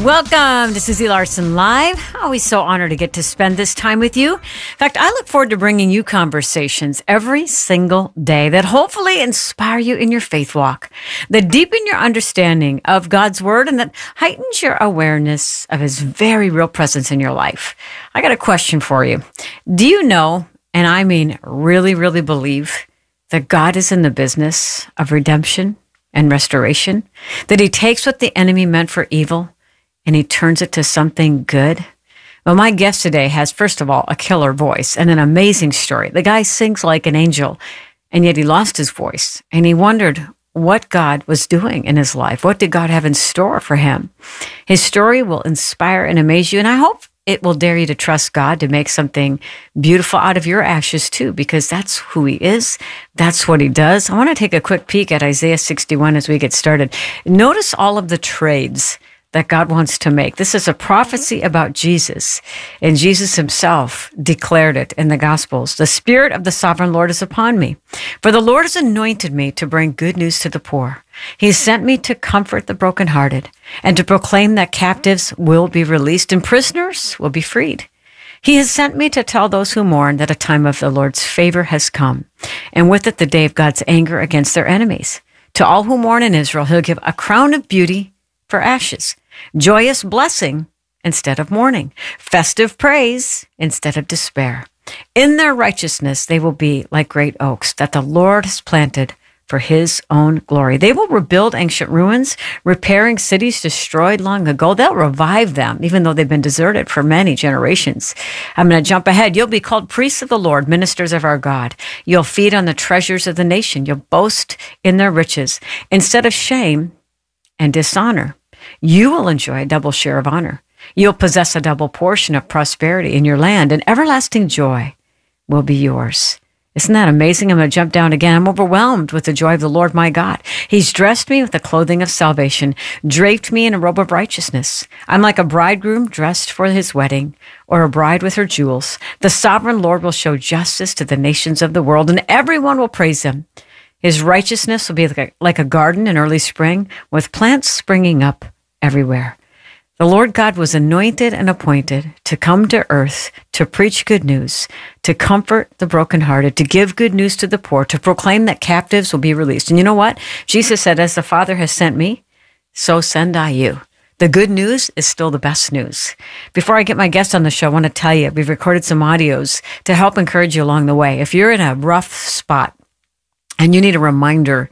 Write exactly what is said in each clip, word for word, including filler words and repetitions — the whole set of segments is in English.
Welcome to Susie Larson Live. Always so honored to get to spend this time with you. In fact, I look forward to bringing you conversations every single day that hopefully inspire you in your faith walk, that deepen your understanding of God's Word, and that heightens your awareness of His very real presence in your life. I got a question for you. Do you know, and I mean really, really believe, that God is in the business of redemption and restoration? That He takes what the enemy meant for evil and He turns it to something good? Well, my guest today has, first of all, a killer voice and an amazing story. The guy sings like an angel, and yet he lost his voice, and he wondered what God was doing in his life. What did God have in store for him? His story will inspire and amaze you, and I hope it will dare you to trust God to make something beautiful out of your ashes too, because that's who He is. That's what He does. I want to take a quick peek at Isaiah sixty-one as we get started. Notice all of the trades that God wants to make. This is a prophecy about Jesus, and Jesus Himself declared it in the Gospels. The Spirit of the Sovereign Lord is upon me, for the Lord has anointed me to bring good news to the poor. He sent me to comfort the brokenhearted and to proclaim that captives will be released and prisoners will be freed. He has sent me to tell those who mourn that a time of the Lord's favor has come, and with it the day of God's anger against their enemies. To all who mourn in Israel, He'll give a crown of beauty for ashes, joyous blessing instead of mourning, festive praise instead of despair. In their righteousness, they will be like great oaks that the Lord has planted for His own glory. They will rebuild ancient ruins, repairing cities destroyed long ago. They'll revive them, even though they've been deserted for many generations. I'm going to jump ahead. You'll be called priests of the Lord, ministers of our God. You'll feed on the treasures of the nation. You'll boast in their riches. Instead of shame and dishonor, you will enjoy a double share of honor. You'll possess a double portion of prosperity in your land, and everlasting joy will be yours. Isn't that amazing? I'm going to jump down again. I'm overwhelmed with the joy of the Lord my God. He's dressed me with the clothing of salvation, draped me in a robe of righteousness. I'm like a bridegroom dressed for his wedding, or a bride with her jewels. The sovereign Lord will show justice to the nations of the world, and everyone will praise Him. His righteousness will be like a, like a garden in early spring, with plants springing up everywhere. The Lord God was anointed and appointed to come to earth to preach good news, to comfort the brokenhearted, to give good news to the poor, to proclaim that captives will be released. And you know what? Jesus said, as the Father has sent me, so send I you. The good news is still the best news. Before I get my guest on the show, I want to tell you, we've recorded some audios to help encourage you along the way. If you're in a rough spot and you need a reminder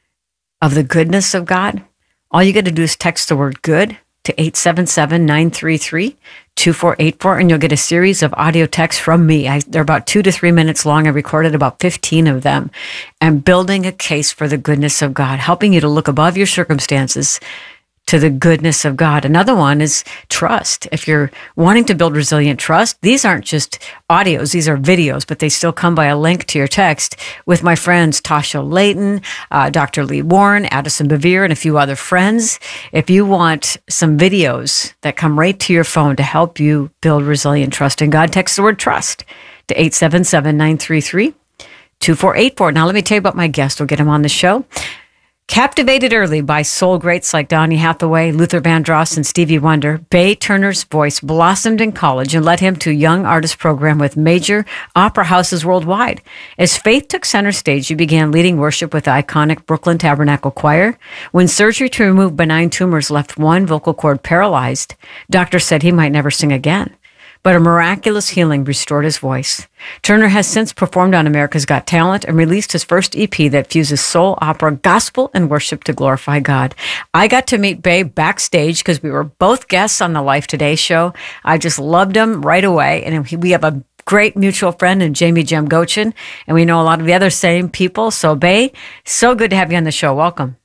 of the goodness of God, all you got to do is text the word good to eight seven seven, nine three three, two four eight four, and you'll get a series of audio texts from me. I, they're about two to three minutes long. I recorded about fifteen of them, and building a case for the goodness of God, helping you to look above your circumstances to the goodness of God. Another one is trust. If you're wanting to build resilient trust, these aren't just audios, these are videos, but they still come by a link to your text with my friends Tasha Layton, uh, Doctor Lee Warren, Addison Bevere, and a few other friends. If you want some videos that come right to your phone to help you build resilient trust in God, text the word trust to eight seven seven, nine three three, two four eight four. Now let me tell you about my guest. We'll get him on the show. Captivated early by soul greats like Donny Hathaway, Luther Vandross, and Stevie Wonder, Bay Turner's voice blossomed in college and led him to a young artist program with major opera houses worldwide. As faith took center stage, he began leading worship with the iconic Brooklyn Tabernacle Choir. When surgery to remove benign tumors left one vocal cord paralyzed, doctors said he might never sing again. But a miraculous healing restored his voice. Turner has since performed on America's Got Talent and released his first E P that fuses soul, opera, gospel, and worship to glorify God. I got to meet Bay backstage because we were both guests on the Life Today show. I just loved him right away, and we have a great mutual friend in Jamie Jem Gochin, and we know a lot of the other same people. So, Bay, so good to have you on the show. Welcome.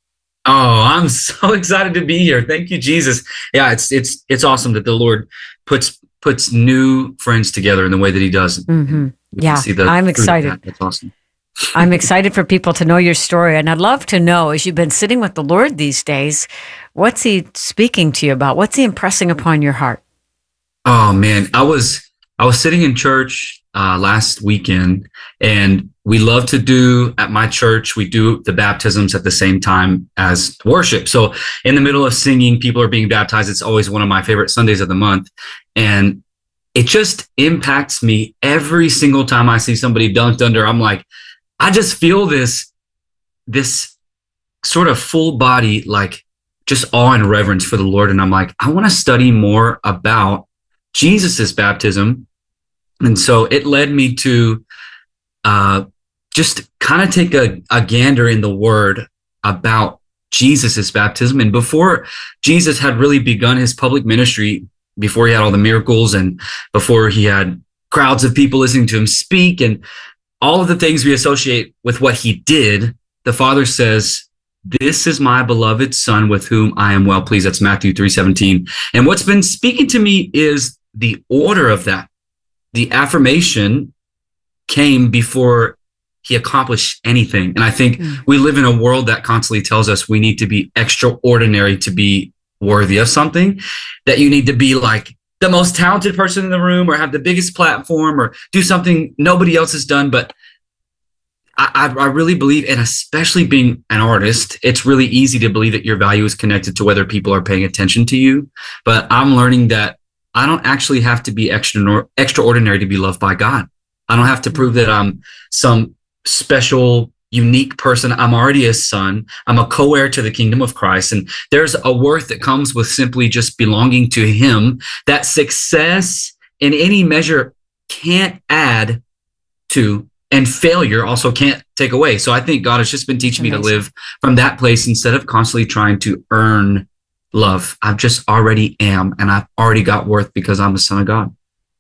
Oh, I'm so excited to be here. Thank you, Jesus. Yeah, it's it's it's awesome that the Lord puts puts new friends together in the way that He does. Mm-hmm. Yeah, I'm excited. That. That's awesome. I'm excited for people to know your story. And I'd love to know, as you've been sitting with the Lord these days, what's He speaking to you about? What's He impressing upon your heart? Oh, man. I was I was sitting in church uh, last weekend, and we love to do at my church, we do the baptisms at the same time as worship. So in the middle of singing, people are being baptized. It's always one of my favorite Sundays of the month. And it just impacts me every single time I see somebody dunked under. I'm like, I just feel this, this sort of full body, like just awe and reverence for the Lord. And I'm like, I want to study more about Jesus's baptism. And so it led me to uh, just kind of take a, a gander in the word about Jesus's baptism. And before Jesus had really begun his public ministry, before he had all the miracles and before he had crowds of people listening to him speak and all of the things we associate with what he did, the Father says, "This is my beloved Son with whom I am well pleased." That's Matthew three seventeen. And what's been speaking to me is the order of that. The affirmation came before he accomplished anything. And I think mm. we live in a world that constantly tells us we need to be extraordinary to be worthy of something, that you need to be like the most talented person in the room or have the biggest platform or do something nobody else has done. But I, I really believe, and especially being an artist, it's really easy to believe that your value is connected to whether people are paying attention to you. But I'm learning that I don't actually have to be extra, extraordinary to be loved by God. I don't have to prove that I'm some special, unique person. I'm already a son. I'm a co-heir to the kingdom of Christ. And there's a worth that comes with simply just belonging to him that success in any measure can't add to, and failure also can't take away. So I think God has just been teaching me to live from that place instead of constantly trying to earn love. I just already am, and I've already got worth because I'm the Son of God.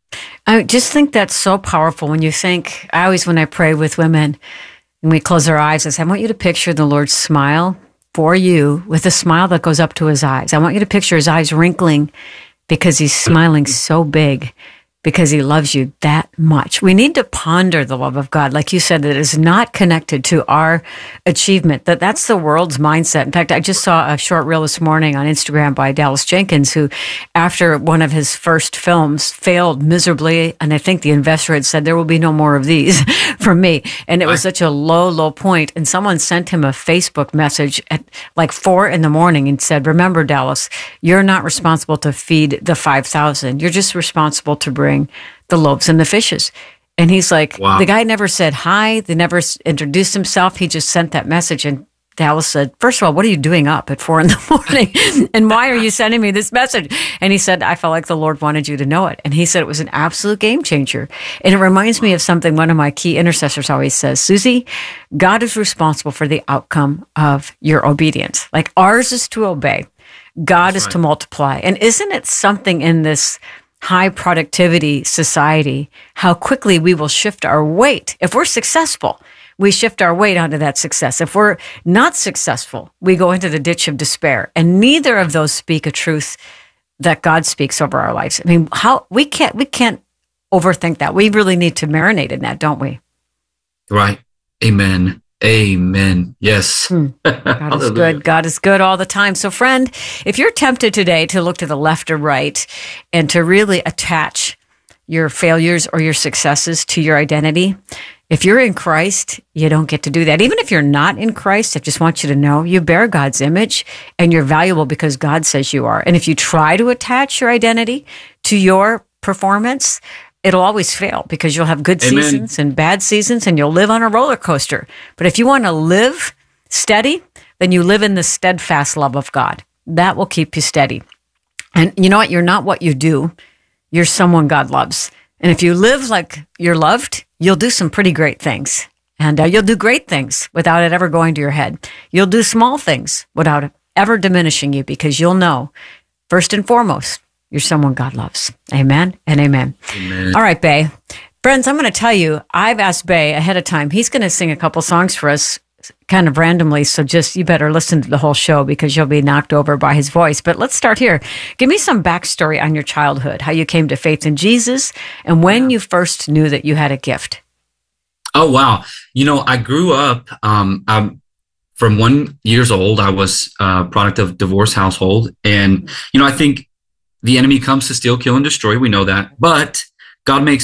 I just think that's so powerful when you think, I always, when I pray with women and we close our eyes, I say, I want you to picture the Lord's smile for you with a smile that goes up to his eyes. I want you to picture his eyes wrinkling because he's smiling so big, because he loves you that much. We need to ponder the love of God. Like you said, that is not connected to our achievement, that that's the world's mindset. In fact, I just saw a short reel this morning on Instagram by Dallas Jenkins, who after one of his first films failed miserably, and I think the investor had said, there will be no more of these from me. And it was such a low, low point. And someone sent him a Facebook message at like four in the morning and said, remember, Dallas, you're not responsible to feed the five thousand. You're just responsible to bring the loaves and the fishes. And he's like, wow. The guy never said hi. They never introduced himself. He just sent that message. And Dallas said, first of all, what are you doing up at four in the morning? And why are you sending me this message? And he said, I felt like the Lord wanted you to know it. And he said it was an absolute game changer. And it reminds me of something one of my key intercessors always says, Susie, God is responsible for the outcome of your obedience. Like ours is to obey. God That's is right. to multiply. And isn't it something in this high productivity society, how quickly we will shift our weight. If we're successful, we shift our weight onto that success. If we're not successful, we go into the ditch of despair. And neither of those speak a truth that God speaks over our lives. I mean, how we can't we can't overthink that. We really need to marinate in that, don't we? Right. Amen. Amen. Yes. Hmm. God is good. God is good all the time. So friend, if you're tempted today to look to the left or right and to really attach your failures or your successes to your identity, if you're in Christ, you don't get to do that. Even if you're not in Christ, I just want you to know you bear God's image and you're valuable because God says you are. And if you try to attach your identity to your performance, it'll always fail because you'll have good Amen. seasons and bad seasons and you'll live on a roller coaster. But if you want to live steady, then you live in the steadfast love of God. That will keep you steady. And you know what? You're not what you do. You're someone God loves. And if you live like you're loved, you'll do some pretty great things. And uh, you'll do great things without it ever going to your head. You'll do small things without it ever diminishing you because you'll know, first and foremost, you're someone God loves. Amen and amen. Amen. All right, Bay. Friends, I'm going to tell you, I've asked Bay ahead of time. He's going to sing a couple songs for us kind of randomly. So just, you better listen to the whole show because you'll be knocked over by his voice. But let's start here. Give me some backstory on your childhood, how you came to faith in Jesus and when yeah. you first knew that you had a gift. Oh, wow. You know, I grew up, um, I'm, from one years old, I was a product of divorce household. And, you know, I think the enemy comes to steal, kill, and destroy. We know that. But God makes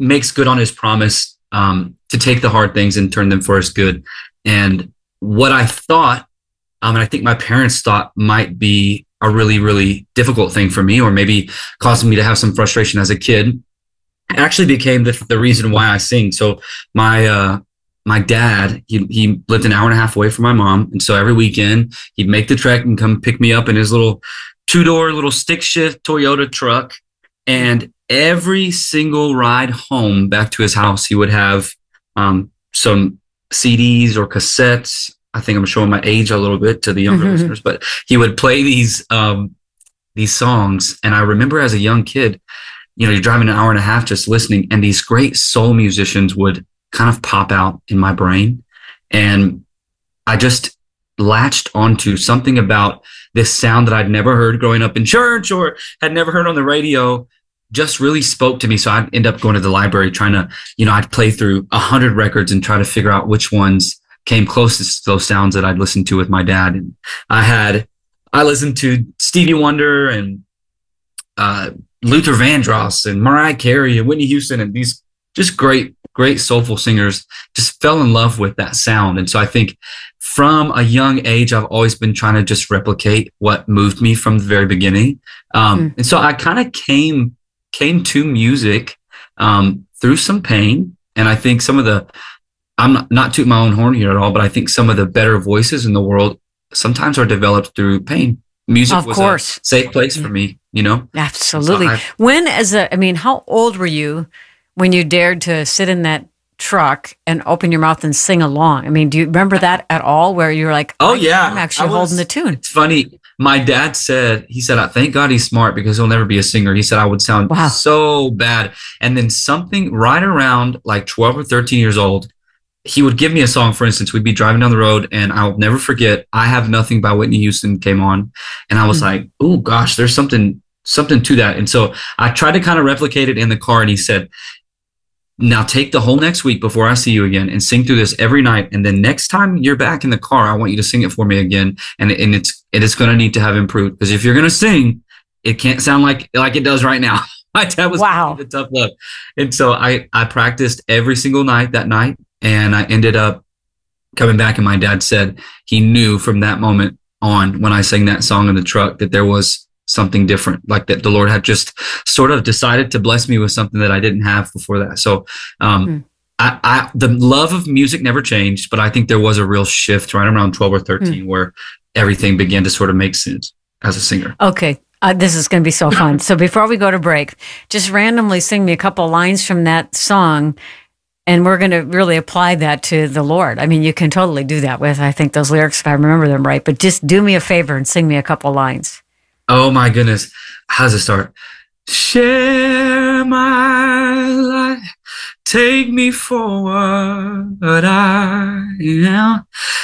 makes good on his promise um, to take the hard things and turn them for his good. And what I thought, um, and I think my parents thought might be a really, really difficult thing for me, or maybe causing me to have some frustration as a kid, actually became the, the reason why I sing. So my uh, my dad, he, he lived an hour and a half away from my mom. And so every weekend he'd make the trek and come pick me up in his little two-door, little stick shift Toyota truck. And every single ride home back to his house, he would have um, some C Ds or cassettes. I think I'm showing my age a little bit to the younger mm-hmm. listeners, but he would play these um, these songs. And I remember as a young kid, you know, you're driving an hour and a half just listening, and these great soul musicians would kind of pop out in my brain. And I just latched onto something about this sound that I'd never heard growing up in church or had never heard on the radio, just really spoke to me. So I'd end up going to the library trying to, you know, I'd play through a hundred records and try to figure out which ones came closest to those sounds that I'd listened to with my dad. And I had, I listened to Stevie Wonder and uh, Luther Vandross and Mariah Carey and Whitney Houston and these just great, great soulful singers, just fell in love with that sound. And so I think from a young age, I've always been trying to just replicate what moved me from the very beginning. Um, mm. And so I kind of came, came to music um, through some pain. And I think some of the, I'm not, not tooting my own horn here at all, but I think some of the better voices in the world sometimes are developed through pain. Music of was course. a safe place for me, you know? Absolutely. So when, as a, I mean, how old were you when you dared to sit in that truck and open your mouth and sing along? I mean, do you remember that at all, where you were like, oh yeah, I'm actually was, holding the tune? It's funny. My dad said, he said, I thank God he's smart because he'll never be a singer. He said, I would sound wow. so bad. And then something right around like twelve or thirteen years old, he would give me a song. For instance, we'd be driving down the road and I'll never forget, I Have Nothing by Whitney Houston came on. And I was mm-hmm. like, oh gosh, there's something, something to that. And so I tried to kind of replicate it in the car. And he said, now take the whole next week before I see you again and sing through this every night. And then next time you're back in the car, I want you to sing it for me again. And, and it's, it is going to need to have improved, because if you're going to sing, it can't sound like, like it does right now. My dad was wow. the tough love. And so I, I practiced every single night that night. And I ended up coming back, and my dad said he knew from that moment on, when I sang that song in the truck, that there was something different, like that the Lord had just sort of decided to bless me with something that I didn't have before that. So um, mm. I, I, the love of music never changed, but I think there was a real shift right around twelve or thirteen mm. where everything began to sort of make sense as a singer. Okay. Uh, this is going to be so fun. So before we go to break, just randomly sing me a couple lines from that song, and we're going to really apply that to the Lord. I mean, you can totally do that with, I think, those lyrics, if I remember them right. But just do me a favor and sing me a couple lines. Oh, my goodness. How does it start? Share my life. Take me for what I am.